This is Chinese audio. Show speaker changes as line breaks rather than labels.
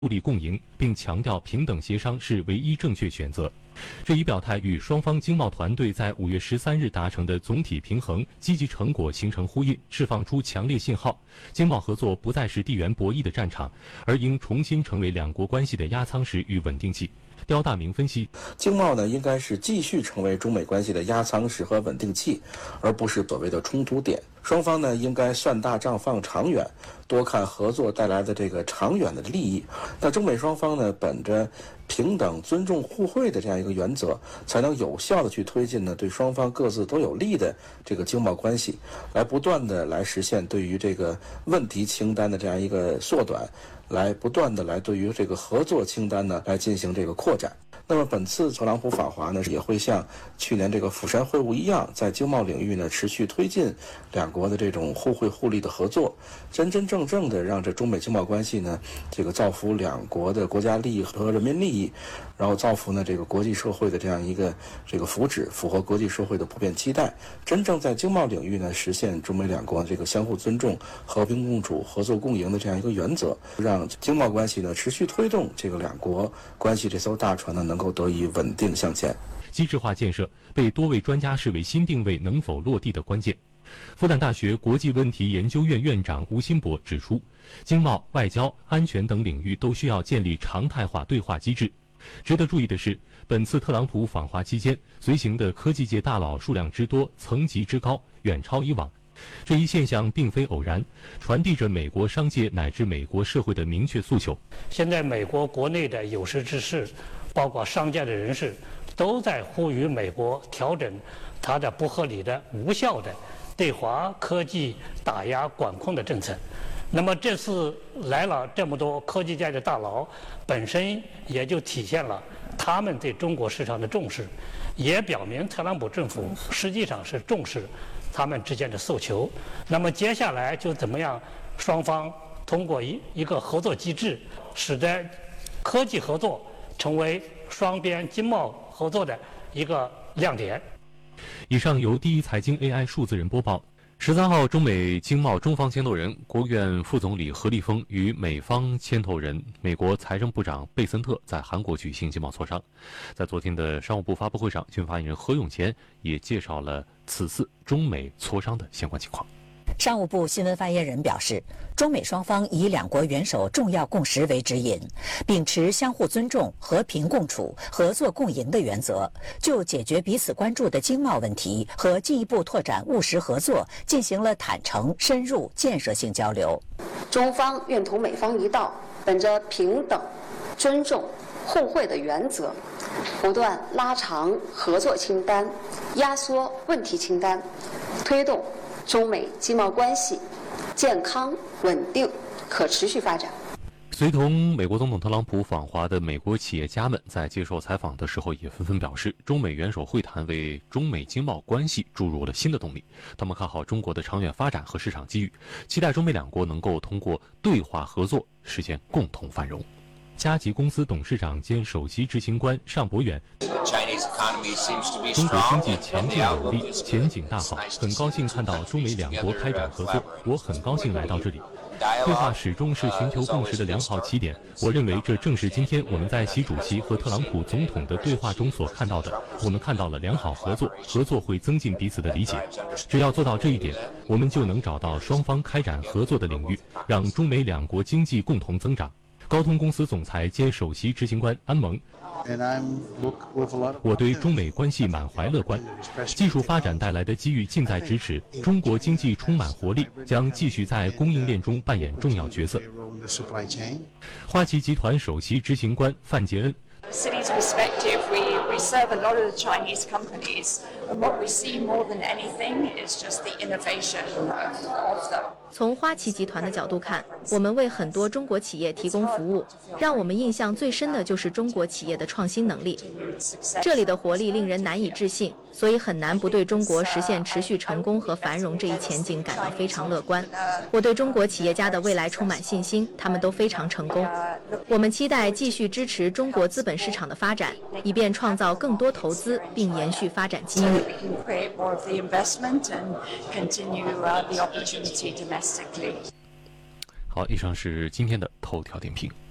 互利共赢，并强调平等协商是唯一正确选择。这一表态与双方经贸团队在5月13日达成的总体平衡、积极成果形成呼应，释放出强烈信号：经贸合作不再是地缘博弈的战场，而应重新成为两国关系的压舱石与稳定器。刁大明分析，
经贸呢应该是继续成为中美关系的压舱石和稳定器，而不是所谓的冲突点。双方呢应该算大账放长远，多看合作带来的这个长远的利益。那中美双方呢本着平等、尊重、互惠的这样一个原则，才能有效的去推进呢对双方各自都有利的这个经贸关系，来不断的来实现对于这个问题清单的这样一个缩短，来不断的来对于这个合作清单呢来进行这个扩展。那么本次特朗普访华呢，也会像去年这个釜山会晤一样，在经贸领域呢持续推进两国的这种互惠互利的合作，真真正正的让这中美经贸关系呢这个造福两国的国家利益和人民利益，然后造福呢这个国际社会的这样一个这个福祉，符合国际社会的普遍期待，真正在经贸领域呢实现中美两国这个相互尊重、和平共处、合作共赢的这样一个原则，让经贸关系呢持续推动这个两国关系这艘大船呢能够得以稳定向前。
机制化建设被多位专家视为新定位能否落地的关键。复旦大学国际问题研究院院长吴新博指出，经贸、外交、安全等领域都需要建立常态化对话机制。值得注意的是，本次特朗普访华期间，随行的科技界大佬数量之多、层级之高，远超以往。这一现象并非偶然，传递着美国商界乃至美国社会的明确诉求。
现在美国国内的有识之士，包括商界的人士，都在呼吁美国调整它的不合理的、无效的对华科技打压管控的政策。那么这次来了这么多科技界的大佬，本身也就体现了他们对中国市场的重视，也表明特朗普政府实际上是重视他们之间的诉求。那么接下来就怎么样，双方通过一个合作机制，使得科技合作成为双边经贸合作的一个亮点。
以上由第一财经 AI 数字人播报。13号，中美经贸中方牵头人、国务院副总理何立峰与美方牵头人美国财政部长贝森特在韩国举行经贸磋商。在昨天的商务部发布会上，新闻发言人何永乾也介绍了此次中美磋商的相关情况。
商务部新闻发言人表示，中美双方以两国元首重要共识为指引，秉持相互尊重、和平共处、合作共赢的原则，就解决彼此关注的经贸问题和进一步拓展务实合作进行了坦诚、深入、建设性交流。
中方愿同美方一道，本着平等、尊重、互惠的原则，不断拉长合作清单，压缩问题清单，推动中美经贸关系健康、稳定、可持续发展。
随同美国总统特朗普访华的美国企业家们在接受采访的时候也纷纷表示，中美元首会谈为中美经贸关系注入了新的动力。他们看好中国的长远发展和市场机遇，期待中美两国能够通过对话合作实现共同繁荣。嘉吉公司董事长兼首席执行官尚博远，中国经济强劲有力，前景大好，很高兴看到中美两国开展合作，我很高兴来到这里。对话始终是寻求共识的良好起点，我认为这正是今天我们在习主席和特朗普总统的对话中所看到的。我们看到了良好合作，合作会增进彼此的理解。只要做到这一点，我们就能找到双方开展合作的领域，让中美两国经济共同增长。高通公司总裁兼首席执行官安蒙，我对中美关系满怀乐观，技术发展带来的机遇近在咫尺，中国经济充满活力，将继续在供应链中扮演重要角色。花旗集团首席执行官范杰恩。
City's perspective, we serve a lot of the Chinese companies, and what we see more than anything is just the innovation of them.
从花旗集团的角度看，我们为很多中国企业提供服务，让我们印象最深的就是中国企业的创新能力。这里的活力令人难以置信，所以很难不对中国实现持续成功和繁荣这一前景感到非常乐观。我对中国企业家的未来充满信心，他们都非常成功。我们期待继续支持中国资本市场的发展，以便创造更多投资并延续发展机遇。
好，以上是今天的头条点评。